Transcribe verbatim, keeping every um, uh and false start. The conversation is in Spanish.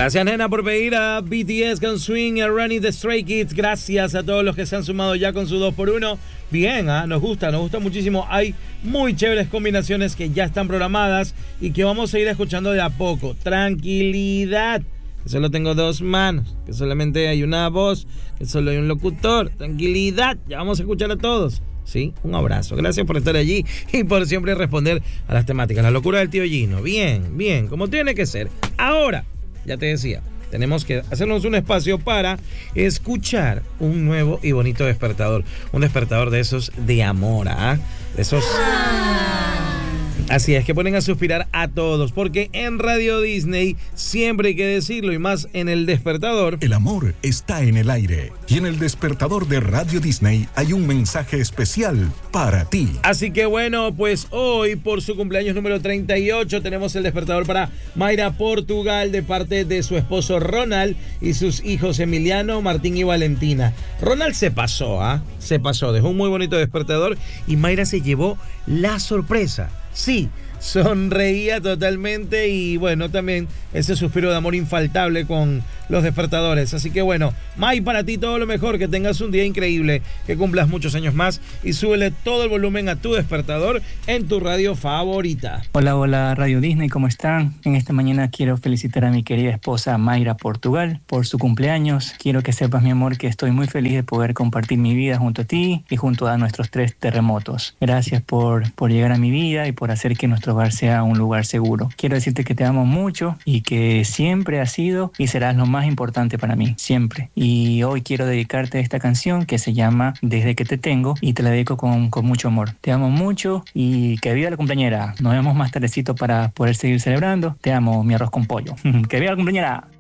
Gracias, nena, por pedir a B T S con Swing y a Running the Stray Kids. Gracias a todos los que se han sumado ya con su dos por uno. Bien, ¿eh? nos gusta, nos gusta muchísimo. Hay muy chéveres combinaciones que ya están programadas y que vamos a ir escuchando de a poco. Tranquilidad, que solo tengo dos manos, que solamente hay una voz, que solo hay un locutor. Tranquilidad, ya vamos a escuchar a todos. Sí, un abrazo. Gracias por estar allí y por siempre responder a las temáticas. La locura del tío Gino. Bien, bien, como tiene que ser. Ahora, ya te decía, tenemos que hacernos un espacio para escuchar un nuevo y bonito despertador. Un despertador de esos de amor, ¿ah? De esos... Así es, que ponen a suspirar a todos, porque en Radio Disney siempre hay que decirlo, y más en el despertador. El amor está en el aire, y en el despertador de Radio Disney hay un mensaje especial para ti. Así que bueno, pues hoy por su cumpleaños número treinta y ocho tenemos el despertador para Mayra Portugal de parte de su esposo Ronald y sus hijos Emiliano, Martín y Valentina. Ronald se pasó, ¿ah? ¿eh? Se pasó, dejó un muy bonito despertador y Mayra se llevó la sorpresa. Sí, sonreía totalmente y bueno, también ese suspiro de amor infaltable con los despertadores. Así que bueno, May, para ti todo lo mejor, que tengas un día increíble, que cumplas muchos años más y súbele todo el volumen a tu despertador en tu radio favorita. Hola, hola Radio Disney, ¿cómo están? En esta mañana quiero felicitar a mi querida esposa Mayra Portugal por su cumpleaños. Quiero que sepas, mi amor, que estoy muy feliz de poder compartir mi vida junto a ti y junto a nuestros tres terremotos. Gracias por, por llegar a mi vida y por hacer que nuestro hogar sea un lugar seguro. Quiero decirte que te amo mucho y que siempre has sido y serás lo más importante para mí, siempre. Y hoy quiero dedicarte esta canción que se llama Desde que te tengo y te la dedico con, con mucho amor. Te amo mucho y que viva la cumpleañera. Nos vemos más tardecito para poder seguir celebrando. Te amo, mi arroz con pollo. Que viva la cumpleañera.